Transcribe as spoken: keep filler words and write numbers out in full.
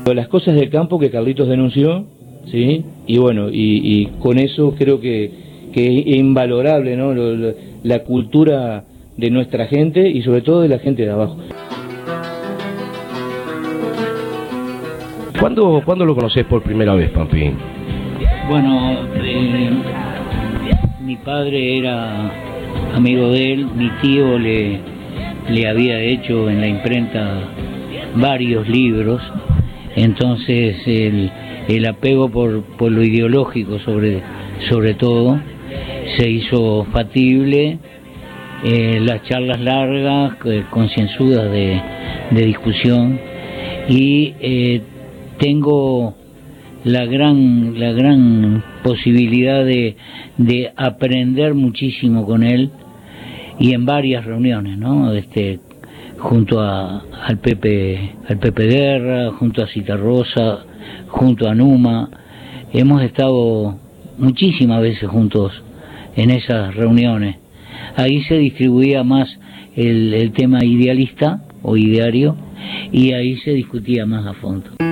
Las cosas del campo que Carlitos denunció, ¿sí? Y bueno, y, y con eso creo que, que es invalorable, ¿no? Lo, lo, la cultura de nuestra gente y sobre todo de la gente de abajo. ¿Cuándo, ¿cuándo lo conocés por primera vez, Pampi? Bueno, eh, mi padre era amigo de él, mi tío le, le había hecho en la imprenta varios libros, entonces el, el apego por, por lo ideológico sobre, sobre todo se hizo factible, eh, las charlas largas, eh, concienzudas de, de discusión, y eh, tengo la gran la gran posibilidad de, de aprender muchísimo con él, y en varias reuniones, ¿no? Este, junto a, al Pepe al Pepe Guerra, junto a Citarrosa, junto a Numa, hemos estado muchísimas veces juntos en esas reuniones. Ahí se distribuía más el, el tema idealista o ideario, y ahí se discutía más a fondo.